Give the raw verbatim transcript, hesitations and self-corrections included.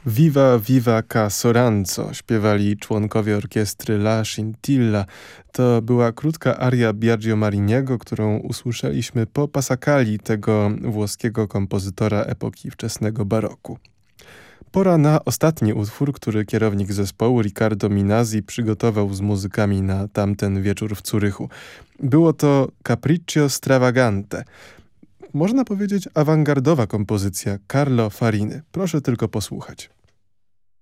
Viva Viva Ca Soranzo śpiewali członkowie orkiestry La Scintilla. To była krótka aria Biagio Mariniego, którą usłyszeliśmy po Passacagli, tego włoskiego kompozytora epoki wczesnego baroku. Pora na ostatni utwór, który kierownik zespołu Riccardo Minasi przygotował z muzykami na tamten wieczór w Zurychu. Było to Capriccio Stravagante. Można powiedzieć awangardowa kompozycja Carlo Fariny. Proszę tylko posłuchać.